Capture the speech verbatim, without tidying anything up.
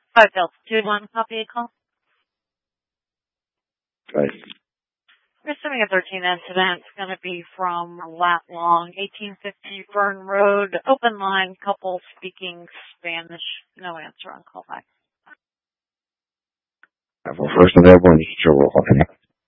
Five Delta two one, copy a call. Right. We're assuming a thirteen incident. It's going to be from Lat Long, eighteen fifty Fern Road, open line, couple speaking Spanish. No answer on call back. Well, first and everyone's trouble.